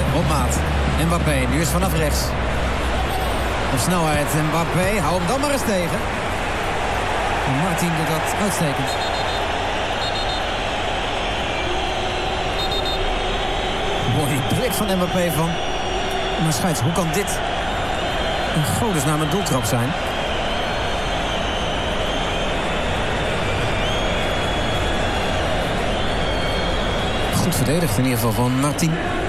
Op maat. Mbappé, nu is vanaf rechts. Op snelheid. Mbappé, hou hem dan maar eens tegen. En Martin doet dat uitstekend. Mooie blik van Mbappé van. Maar scheids, hoe kan dit een godesnaam een doeltrap zijn? Goed verdedigd in ieder geval van Martin.